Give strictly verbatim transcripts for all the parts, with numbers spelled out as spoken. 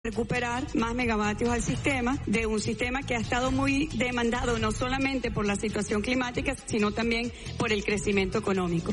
recuperar más megavatios al sistema, de un sistema que ha estado muy demandado no solamente por la situación climática, sino también por el crecimiento económico.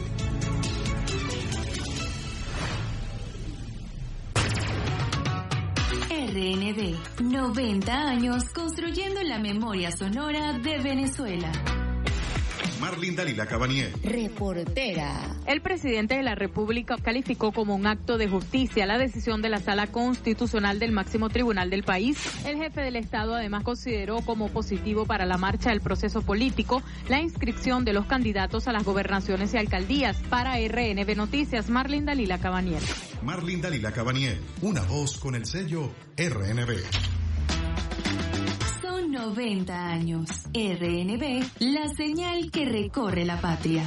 R N B, noventa años construyendo la memoria sonora de Venezuela. Marlin Dalila Cabanier, reportera. El presidente de la República calificó como un acto de justicia la decisión de la Sala Constitucional del máximo tribunal del país. El jefe del Estado además consideró como positivo para la marcha del proceso político la inscripción de los candidatos a las gobernaciones y alcaldías. Para R N B Noticias, Marlin Dalila Cabanier. Marlin Dalila Cabanier, una voz con el sello R N B. noventa años. R N B, la señal que recorre la patria.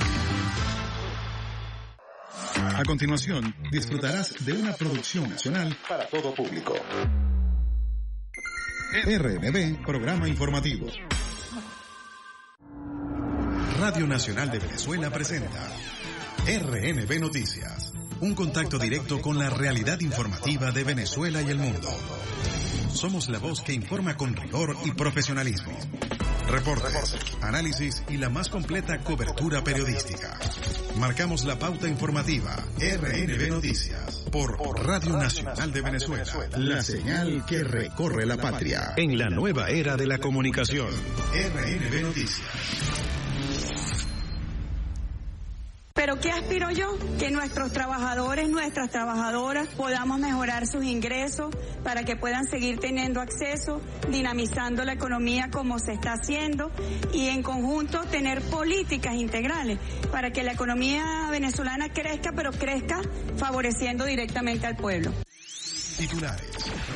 A continuación, disfrutarás de una producción nacional para todo público. R N B, programa informativo. Radio Nacional de Venezuela presenta R N B Noticias, un contacto directo con la realidad informativa de Venezuela y el mundo. Somos la voz que informa con rigor y profesionalismo. Reportes, análisis y la más completa cobertura periodística. Marcamos la pauta informativa. R N B Noticias por Radio Nacional de Venezuela. La señal que recorre la patria. En la nueva era de la comunicación. R N B Noticias. Pero ¿qué aspiro yo? Que nuestros trabajadores, nuestras trabajadoras podamos mejorar sus ingresos para que puedan seguir teniendo acceso, dinamizando la economía como se está haciendo y en conjunto tener políticas integrales para que la economía venezolana crezca, pero crezca favoreciendo directamente al pueblo. Titulares.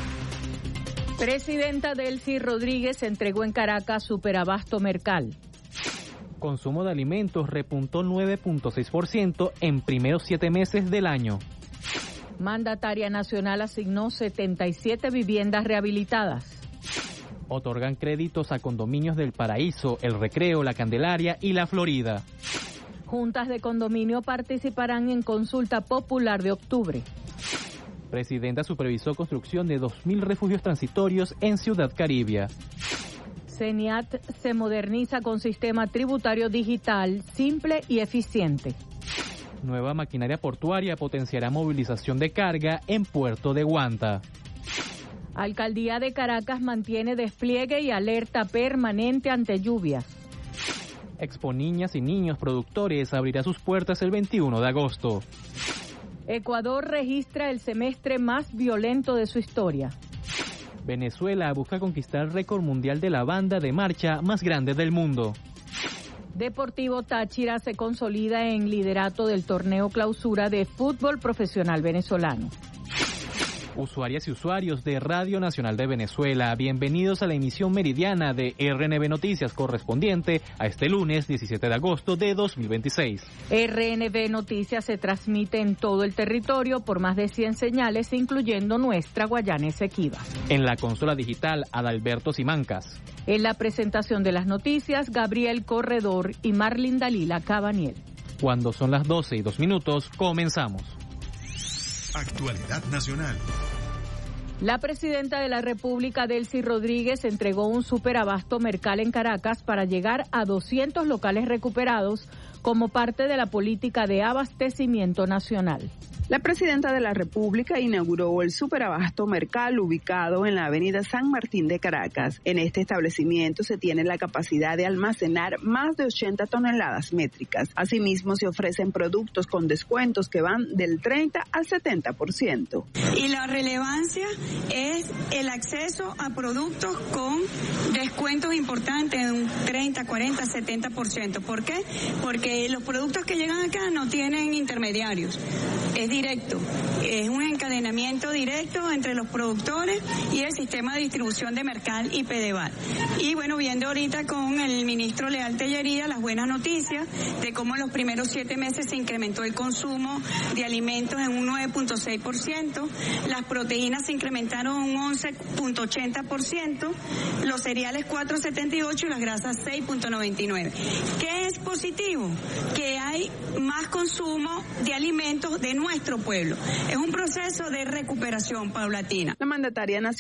Presidenta Delcy Rodríguez entregó en Caracas Superabasto Mercal. Consumo de alimentos repuntó nueve punto seis por ciento en primeros siete meses del año. Mandataria nacional asignó setenta y siete viviendas rehabilitadas. Otorgan créditos a condominios del Paraíso, El Recreo, La Candelaria y La Florida. Juntas de condominio participarán en consulta popular de octubre. Presidenta supervisó construcción de dos mil refugios transitorios en Ciudad Caribia. CENIAT se moderniza con sistema tributario digital simple y eficiente. Nueva maquinaria portuaria potenciará movilización de carga en Puerto de Guanta. Alcaldía de Caracas mantiene despliegue y alerta permanente ante lluvias. Expo Niñas y Niños Productores abrirá sus puertas el veintiuno de agosto. Ecuador registra el semestre más violento de su historia. Venezuela busca conquistar el récord mundial de la banda de marcha más grande del mundo. Deportivo Táchira se consolida en liderato del torneo clausura de fútbol profesional venezolano. Usuarias y usuarios de Radio Nacional de Venezuela, bienvenidos a la emisión meridiana de R N B Noticias correspondiente a este lunes diecisiete de agosto de dos mil veintiséis. R N B Noticias se transmite en todo el territorio por más de cien señales, incluyendo nuestra Guayana Esequiba. En la consola digital, Adalberto Simancas. En la presentación de las noticias, Gabriel Corredor y Marlin Dalila Cabaniel. Cuando son las doce y dos minutos, comenzamos. Actualidad nacional. La presidenta de la República, Delcy Rodríguez, entregó un superabasto Mercal en Caracas para llegar a doscientos locales recuperados como parte de la política de abastecimiento nacional. La presidenta de la República inauguró el superabasto Mercal ubicado en la avenida San Martín de Caracas. En este establecimiento se tiene la capacidad de almacenar más de ochenta toneladas métricas. Asimismo, se ofrecen productos con descuentos que van del treinta al setenta por ciento. Y la relevancia es el acceso a productos con descuentos importantes de un treinta, cuarenta, setenta por ciento. ¿Por qué? Porque los productos que llegan acá no tienen intermediarios. Es directo, es un encadenamiento directo entre los productores y el sistema de distribución de Mercal y Pedeval. Y bueno, viendo ahorita con el ministro Leal Tellería las buenas noticias de cómo en los primeros siete meses se incrementó el consumo de alimentos en un nueve punto seis por ciento, las proteínas se incrementaron un once punto ochenta por ciento, los cereales cuatro punto setenta y ocho por ciento y las grasas seis punto noventa y nueve por ciento. ¿Qué es positivo? Que hay más consumo de alimentos de nuestro pueblo. Es un proceso de recuperación paulatina. La mandataria nacional